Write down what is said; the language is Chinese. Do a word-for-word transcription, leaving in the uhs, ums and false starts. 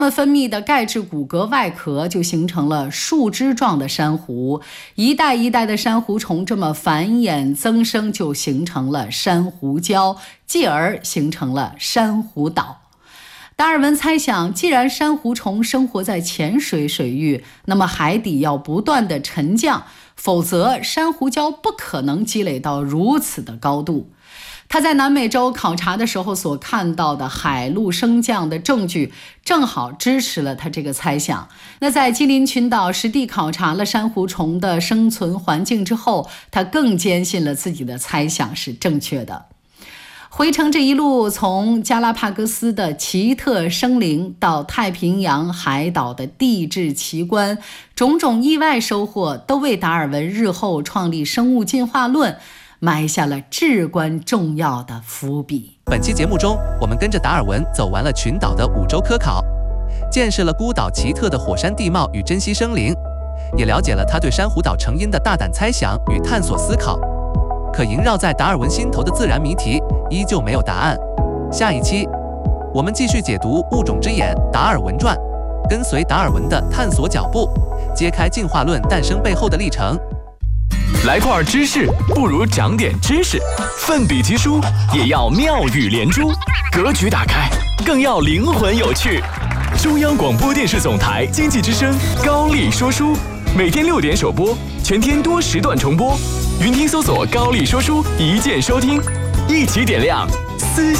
那么分泌的钙质骨骼外壳就形成了树枝状的珊瑚，一代一代的珊瑚虫这么繁衍增生，就形成了珊瑚礁，继而形成了珊瑚岛。达尔文猜想，既然珊瑚虫生活在浅水水域，那么海底要不断的沉降，否则珊瑚礁不可能积累到如此的高度。他在南美洲考察的时候所看到的海陆升降的证据，正好支持了他这个猜想。那在吉林群岛实地考察了珊瑚虫的生存环境之后，他更坚信了自己的猜想是正确的。回程这一路，从加拉帕戈斯的奇特生灵到太平洋海岛的地质奇观，种种意外收获都为达尔文日后创立生物进化论埋下了至关重要的伏笔。 本期节目中，我们跟着达尔文走完了群岛的五洲科考，见识了孤岛奇特的火山地貌与珍稀生灵，也了解了他对珊瑚岛成因的大胆猜想与探索思考。可萦绕在达尔文心头的自然谜题依旧没有答案。下一期，我们继续解读《物种之眼》达尔文传，跟随达尔文的探索脚步，揭开进化论诞生背后的历程。 来块知识，不如长点知识。奋笔疾书，也要妙语连珠。格局打开，更要灵魂有趣。中央广播电视总台经济之声高丽说书，每天六点首播，全天多时段重播。云听搜索高丽说书，一键收听，一起点亮思想。